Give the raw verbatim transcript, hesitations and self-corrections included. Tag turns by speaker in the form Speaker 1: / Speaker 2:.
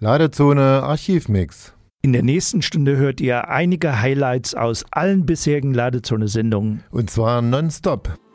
Speaker 1: Ladezone Archivmix.
Speaker 2: In der nächsten Stunde hört ihr einige Highlights aus allen bisherigen Ladezone-Sendungen.
Speaker 1: Und zwar nonstop.